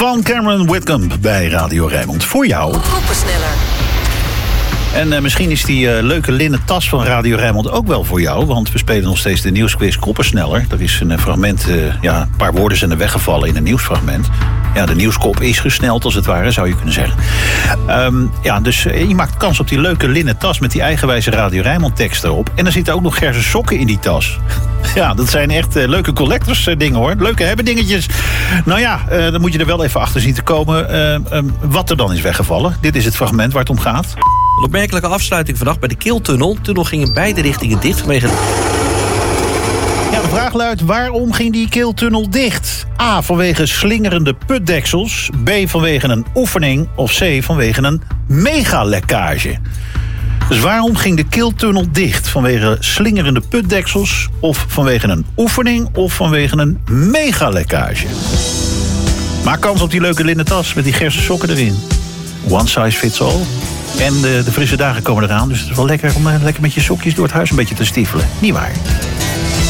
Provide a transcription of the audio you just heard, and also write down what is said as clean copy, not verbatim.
van Cameron Whitcomb bij Radio Rijnmond. Voor jou. Groepensneller. En misschien is die leuke linnen tas van Radio Rijnmond ook wel voor jou. Want we spelen nog steeds de nieuwsquiz Groepensneller. Er is een fragment, een paar woorden zijn er weggevallen in een nieuwsfragment. Ja, de nieuwskop is gesneld als het ware, zou je kunnen zeggen. Dus je maakt kans op die leuke linnen tas met die eigenwijze Radio Rijnmond tekst erop. En er zitten ook nog Gerse sokken in die tas. Ja, dat zijn echt leuke collectors dingen hoor. Leuke hebben dingetjes. Nou ja, dan moet je er wel even achter zien te komen wat er dan is weggevallen. Dit is het fragment waar het om gaat. Een opmerkelijke afsluiting vannacht bij de Keeltunnel. De tunnel ging in beide richtingen dicht vanwege... Ja, de vraag luidt, waarom ging die Keeltunnel dicht? A, vanwege slingerende putdeksels. B, vanwege een oefening. Of C, vanwege een megalekkage. Dus waarom ging de Keeltunnel dicht? Vanwege slingerende putdeksels? Of vanwege een oefening? Of vanwege een megalekkage? Maak kans op die leuke linnen tas met die Gerse sokken erin. One size fits all. En de frisse dagen komen eraan, dus het is wel lekker om lekker met je sokjes door het huis een beetje te stiefelen. Niet waar?